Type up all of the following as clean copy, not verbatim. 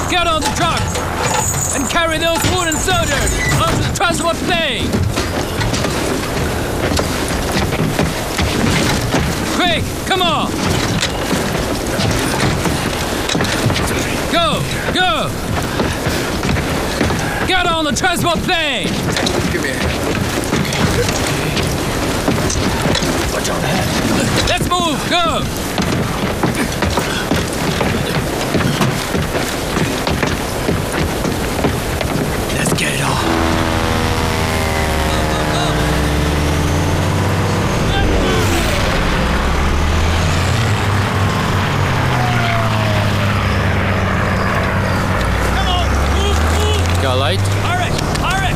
Get on the trucks and carry those wooden soldiers onto the transport plane. Quick, come on. Go, go. Get on the transport plane. Give me a hand. Watch out ahead. Let's move, go. Let's get it on. Come on, move, move. Got a light? Hurry, hurry.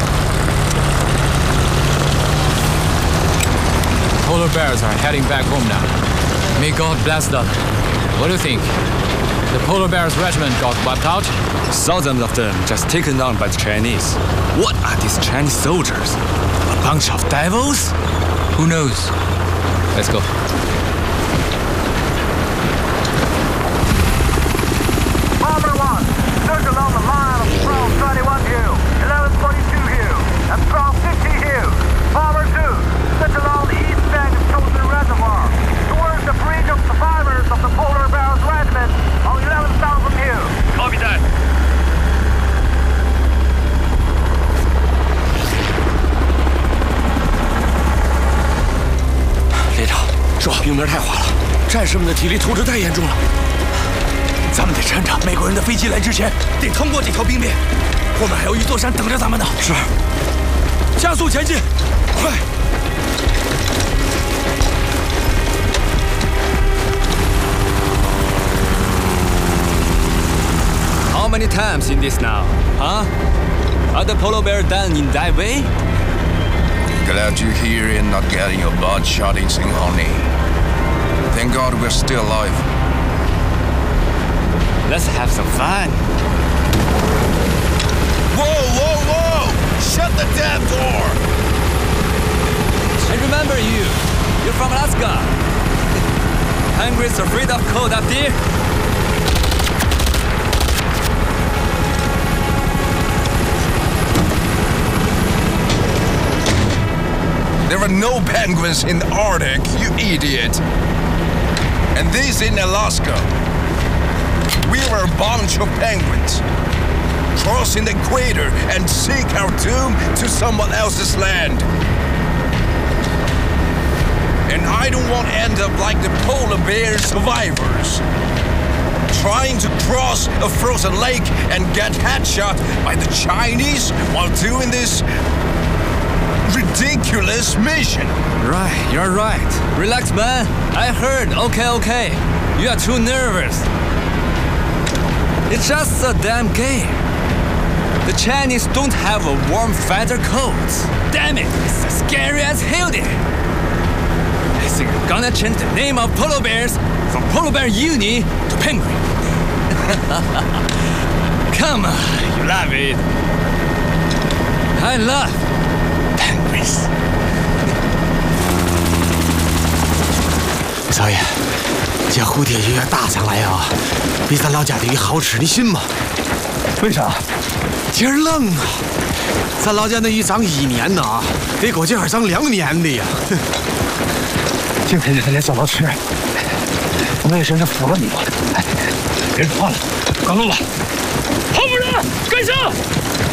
Polar bears are heading back home now. May God bless them. What do you think? The polar bears regiment got wiped out? Thousands of them just taken down by the Chinese. What are these Chinese soldiers? A bunch of devils? Who knows? Let's go. Bomber 1, search along the line of Patrol 21 Hue, 1142 Hue, and Patrol 50 Hue. Bomber 2, search along the east bank of Chosen Reservoir, towards the bridge of survivors of the Polar Bears Regiment on 11,000 Hue. Copy that. 连长，说冰面太滑了，战士们的体力透支太严重了。咱们得趁着美国人的飞机来之前，得通过这条冰面。后面还有一座山等着咱们呢。是。加速前进，快！ How many times in this now? Huh? Are the polar bears done in that way? Glad you're here and not getting your blood shot in Singhoni. Thank God we're still alive. Let's have some fun. Whoa, whoa, whoa! Shut the damn door! I remember you. You're from Alaska. Penguins afraid of cold up there? There are no penguins in the Arctic, you idiot! And these in Alaska. We were a bunch of penguins, crossing the equator and seek our doom to someone else's land. And I don't want to end up like the polar bear survivors, trying to cross a frozen lake and get headshot by the Chinese while doing this ridiculous mission. Right, you're right. Relax, man. I heard. Okay. You are too nervous. It's just a damn game. The Chinese don't have a warm feather coat. Damn it, it's as scary as hell there. I think I'm gonna change the name of polar bears from Polar Bear Uni to Penguin. Come on, you love it. I love penguins. 少爷，这蝴蝶鱼打上来啊，比咱老家的鱼好吃，你信吗？为啥？今儿冷啊，咱老家那鱼长1年呐，比狗今儿长2年的呀。 今天这点小老吃，我也真是服了你了。哎，别说话了，赶路吧。黄夫人，跟上！